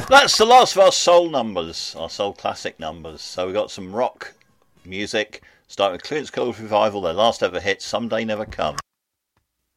That's the last of our soul numbers, our soul classic numbers. So we got some rock music, starting with Creedence Clearwater Revival, their last ever hit, Someday Never Come.